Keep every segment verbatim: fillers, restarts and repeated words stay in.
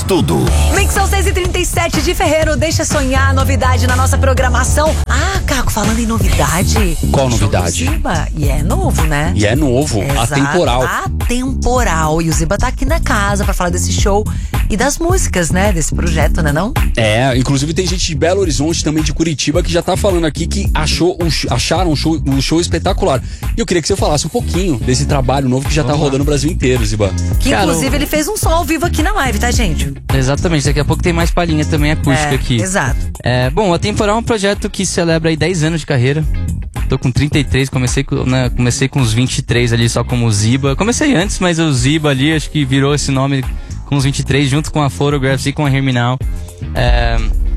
tudo. Mixão seis e trinta e sete de Ferreiro, deixa sonhar, novidade na nossa programação. Ah, Caco, falando em novidade. Qual novidade? O Ziba, e é novo, né? E é novo, Exato, atemporal. Atemporal. E o Ziba tá aqui na casa pra falar desse show e das músicas, né? Desse projeto, né não? É, inclusive tem gente de Belo Horizonte, também de Curitiba, que já tá falando aqui que achou o, acharam o show, um show espetacular. E eu queria que você falasse um pouquinho desse trabalho novo que já tá rodando o Brasil inteiro, Ziba. Que Cara, inclusive ele fez um som ao vivo aqui na live, tá, gente? Exatamente, daqui a pouco tem mais palhinha também acústica É, aqui. exato. É, bom, o Atemporal é um projeto que celebra aí dez anos de carreira. Tô com trinta e três, comecei com, né, comecei com uns vinte e três ali só como Ziba. Comecei antes, mas o Ziba ali acho que virou esse nome com os vinte e três, junto com a Photographs e com a Herminal. É,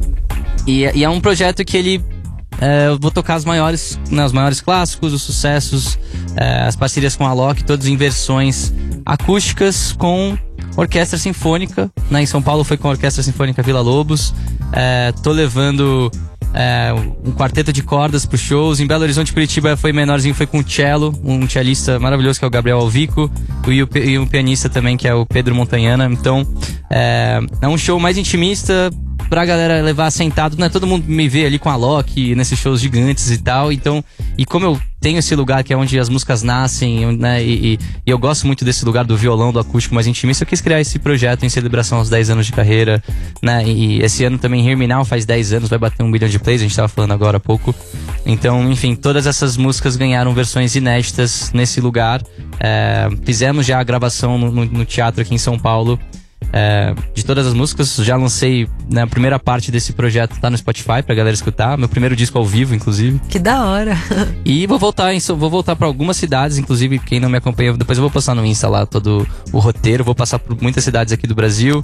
e, e é um projeto que ele... É, eu vou tocar os maiores, né, os maiores clássicos, os sucessos, é, as parcerias com a Loki, todas em versões acústicas com orquestra sinfônica, né? Em São Paulo foi com a Orquestra Sinfônica Vila Lobos. É, tô levando é, um quarteto de cordas pros shows. Em Belo Horizonte, Curitiba foi menorzinho, foi com o cello, um cellista maravilhoso que é o Gabriel Alvico, e, o, e um pianista também que é o Pedro Montanhana. Então é, é um show mais intimista pra galera levar sentado, né? Todo mundo me vê ali com a Loki nesses shows gigantes e tal. Então, e como eu tenho esse lugar que é onde as músicas nascem, né? E, e, e eu gosto muito desse lugar do violão, do acústico mais intimista, eu quis criar esse projeto em celebração aos dez anos de carreira, né? E, e esse ano também Herminal faz dez anos, vai bater um bilhão de plays, a gente tava falando agora há pouco. Então, enfim, todas essas músicas ganharam versões inéditas nesse lugar. É, fizemos já a gravação no, no, no teatro aqui em São Paulo. É, de todas as músicas, já lancei, né, a primeira parte desse projeto tá no Spotify pra galera escutar, meu primeiro disco ao vivo, inclusive. Que da hora. E vou voltar, em, vou voltar pra algumas cidades, inclusive quem não me acompanha, depois eu vou postar no Insta lá todo o roteiro, vou passar por muitas cidades aqui do Brasil,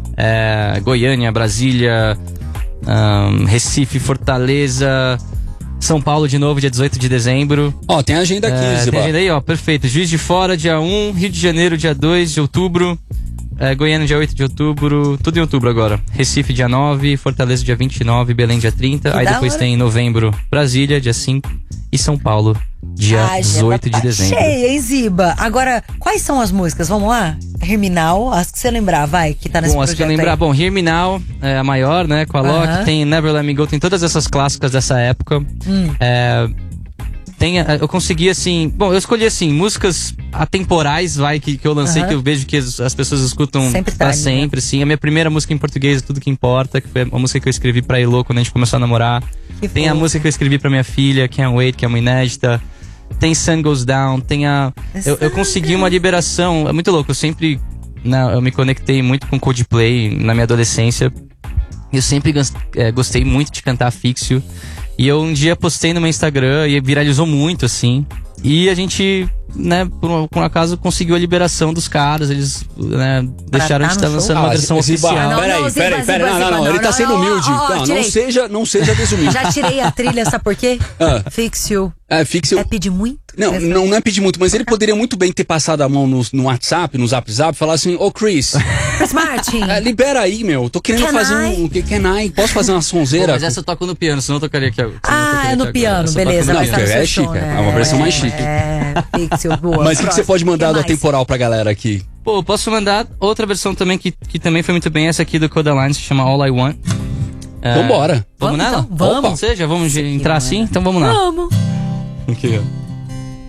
é, Goiânia, Brasília, um, Recife, Fortaleza, São Paulo de novo, dia dezoito de dezembro. Ó, tem agenda aqui, é, Ziba. Tem agenda aí, ó, perfeito. Juiz de Fora, dia um, Rio de Janeiro, dia dois de outubro. É, Goiânia, dia oito de outubro, tudo em outubro agora. Recife, dia nove, Fortaleza, dia vinte e nove, Belém, dia trinta. Que aí depois hora. tem em novembro, Brasília, dia cinco. E São Paulo, dia A agenda dezoito tá de dezembro. cheia, hein, Ziba? Agora, quais são as músicas? Vamos lá? Herminal, as que você lembrar, vai, que tá nesse Bom, as projeto que eu lembrar, aí. bom, Herminal é a maior, né, com a Loki. Aham. Tem Never Let Me Go, tem todas essas clássicas dessa época. Hum. É, tem, eu consegui, assim... Bom, eu escolhi, assim, músicas atemporais, vai, que, que eu lancei, Aham. que eu vejo que as, as pessoas escutam Sempre pra time, sempre, sim. A minha primeira música em português, Tudo Que Importa, que foi a música que eu escrevi pra Elô quando a gente começou a namorar. Que Tem a fofo. música que eu escrevi pra minha filha, Can't Wait, que é uma inédita. Tem Sun Goes Down, tem a... Eu, eu consegui uma liberação, é muito louco, eu sempre... Né, eu me conectei muito com Coldplay na minha adolescência. Eu sempre gos- é, gostei muito de cantar Fixio. E eu um dia postei no meu Instagram e viralizou muito, assim. E a gente, né, por um, por um acaso, conseguiu a liberação dos caras. Eles, né, deixaram tá de no estar show? lançando uma Ah, versão Ziba, oficial. não, peraí, não, Ziba, peraí, peraí, Ziba, não, não, não, Ziba, ele não, tá não, sendo não, humilde. ó, ó, Não, não tirei. seja, não seja desumilde. Já tirei a trilha, sabe por quê? Ah. Fixio. É, fixe. É pedir muito? Não, Essa- não, não é pedir muito, mas ele poderia muito bem ter passado a mão no, no WhatsApp, no Zap Zap, e falar assim, ô Chris, Chris Martin. é, libera aí, meu, tô querendo Can fazer I? um... Que can I? Posso fazer uma Pô, sonzeira? mas essa eu toco no piano, senão eu tocaria aqui agora. senão eu Ah, tocaria é no aqui piano, agora. Essa eu beleza. toco no Não, Vai piano. estar porque no é seu chique, som, é uma versão mais chique. É, Fixio, boa. Mas o que, que você pode mandar Que do mais? atemporal pra galera aqui? Pô, posso mandar outra versão também que, que também foi muito bem. Essa aqui do Codaline se chama All I Want. É, Então bora. Vamos Vamos, nela? então, vamos. Ou seja, vamos Isso aqui, entrar não é? assim? Então vamos lá. Vamos. Aqui, ó.